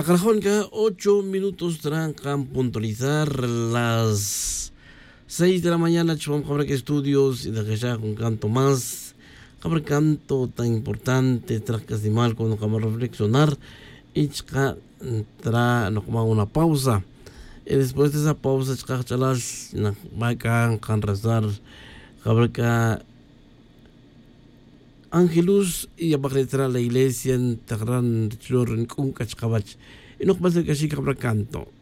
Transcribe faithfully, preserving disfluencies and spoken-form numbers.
Carajón, que ocho minutos trancan puntualizar las seis de la mañana. Chupamos cabra que estudios y de que ya con canto más. Cabra canto tan importante, tracas de mal cuando vamos a reflexionar. Y chica, entra, no como una pausa. Y después de esa pausa, chica, chalas, va a can rezar. Cabra que Angelus y a la iglesia en Tehran, Chilor, en Kunkach, Kabach. Y no pasa que así cabra canto.